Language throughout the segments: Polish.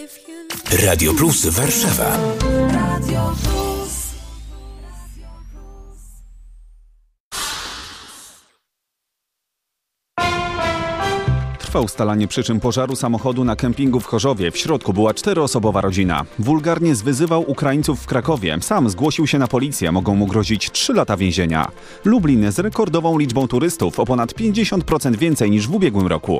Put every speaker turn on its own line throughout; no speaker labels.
Radio Plus Warszawa.
Trwa ustalanie przyczyn pożaru samochodu na kempingu w Chorzowie. W środku była 4-osobowa rodzina. Wulgarnie zwyzywał Ukraińców w Krakowie. Sam zgłosił się na policję. Mogą mu grozić 3 lata więzienia. Lublin z rekordową liczbą turystów, o ponad 50% więcej niż w ubiegłym roku.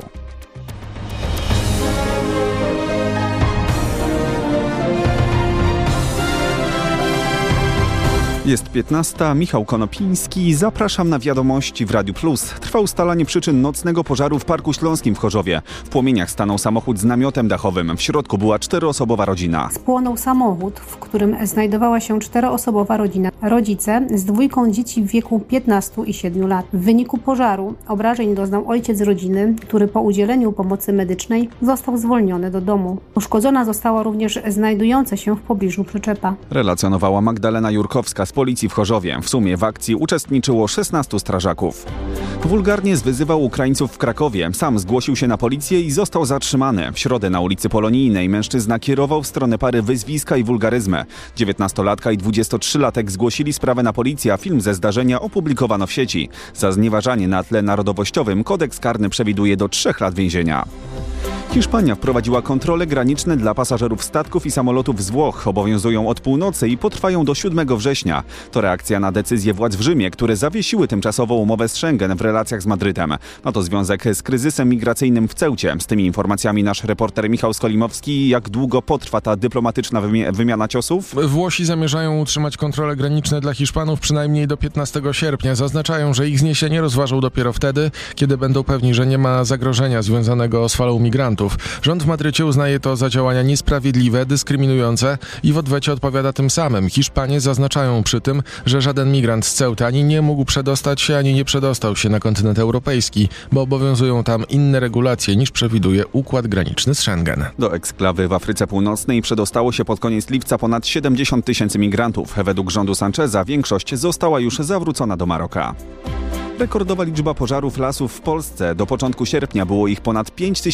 Jest 15. Michał Konopiński. Zapraszam na wiadomości w Radiu Plus. Trwa ustalanie przyczyn nocnego pożaru w Parku Śląskim w Chorzowie. W płomieniach stanął samochód z namiotem dachowym. W środku była 4-osobowa rodzina.
Spłonął samochód, w którym znajdowała się 4-osobowa rodzina. Rodzice z 2 dzieci w wieku 15 i 7 lat. W wyniku pożaru obrażeń doznał ojciec rodziny, który po udzieleniu pomocy medycznej został zwolniony do domu. Uszkodzona została również znajdująca się w pobliżu przyczepa.
Relacjonowała Magdalena Jurkowska z policji w Chorzowie. W sumie w akcji uczestniczyło 16 strażaków. Wulgarnie zwyzywał Ukraińców w Krakowie. Sam zgłosił się na policję i został zatrzymany. W środę na ulicy Polonijnej mężczyzna kierował w stronę pary wyzwiska i wulgaryzmy. 19-latka i 23-latek zgłosili sprawę na policję, a film ze zdarzenia opublikowano w sieci. Za znieważanie na tle narodowościowym kodeks karny przewiduje do 3 lat więzienia. Hiszpania wprowadziła kontrole graniczne dla pasażerów statków i samolotów z Włoch. Obowiązują od północy i potrwają do 7 września. To reakcja na decyzję władz w Rzymie, które zawiesiły tymczasową umowę z Schengen w relacjach z Madrytem. Ma to związek z kryzysem migracyjnym w Ceucie. Z tymi informacjami nasz reporter Michał Skolimowski. Jak długo potrwa ta dyplomatyczna wymiana ciosów?
Włosi zamierzają utrzymać kontrole graniczne dla Hiszpanów przynajmniej do 15 sierpnia. Zaznaczają, że ich zniesienie rozważą dopiero wtedy, kiedy będą pewni, że nie ma zagrożenia związanego z falą migrantów. Rząd w Madrycie uznaje to za działania niesprawiedliwe, dyskryminujące i w odwecie odpowiada tym samym. Hiszpanie zaznaczają przy tym, że żaden migrant z Ceuty ani nie mógł przedostać się, ani nie przedostał się na kontynent europejski, bo obowiązują tam inne regulacje niż przewiduje układ graniczny z Schengen.
Do eksklawy w Afryce Północnej przedostało się pod koniec lipca ponad 70 000 migrantów. Według rządu Sancheza większość została już zawrócona do Maroka. Rekordowa liczba pożarów lasów w Polsce. Do początku sierpnia było ich ponad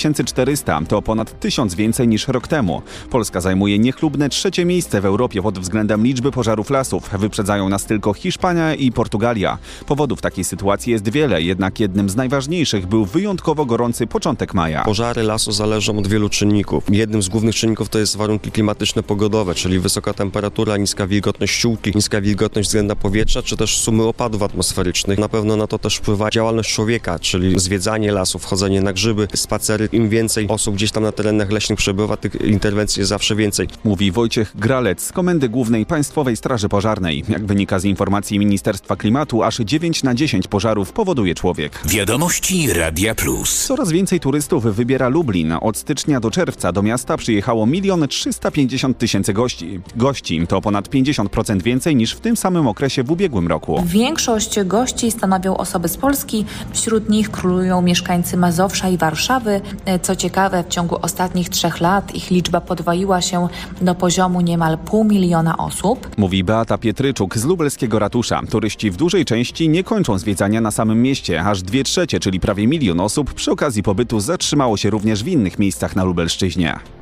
5400. To ponad 1000 więcej niż rok temu. Polska zajmuje niechlubne 3. miejsce w Europie pod względem liczby pożarów lasów. Wyprzedzają nas tylko Hiszpania i Portugalia. Powodów takiej sytuacji jest wiele, jednak jednym z najważniejszych był wyjątkowo gorący początek maja.
Pożary lasu zależą od wielu czynników. Jednym z głównych czynników to jest warunki klimatyczne pogodowe, czyli wysoka temperatura, niska wilgotność ściółki, niska wilgotność względna powietrza, czy też sumy opadów atmosferycznych. Na pewno na to też wpływa działalność człowieka, czyli zwiedzanie lasów, chodzenie na grzyby, spacery. Im więcej osób gdzieś tam na terenach leśnych przebywa, tych interwencji jest zawsze więcej.
Mówi Wojciech Gralec z Komendy Głównej Państwowej Straży Pożarnej. Jak wynika z informacji Ministerstwa Klimatu, aż 9 na 10 pożarów powoduje człowiek.
Wiadomości Radia Plus.
Coraz więcej turystów wybiera Lublin. Od stycznia do czerwca do miasta przyjechało 1 350 000 gości. To ponad 50% więcej niż w tym samym okresie w ubiegłym roku.
Większość gości stanowią osoby z Polski. Wśród nich królują mieszkańcy Mazowsza i Warszawy. Co ciekawe, w ciągu ostatnich 3 lat ich liczba podwoiła się do poziomu niemal 500 000 osób.
Mówi Beata Pietryczuk z lubelskiego ratusza. Turyści w dużej części nie kończą zwiedzania na samym mieście. Aż 2/3, czyli prawie 1 000 000 osób przy okazji pobytu zatrzymało się również w innych miejscach na Lubelszczyźnie.